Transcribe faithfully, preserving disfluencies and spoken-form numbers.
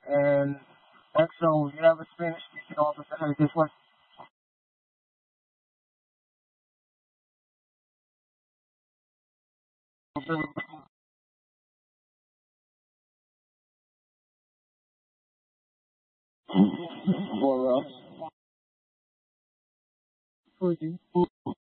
And also, you have a Spanish speaking officer here this way. For us. For you.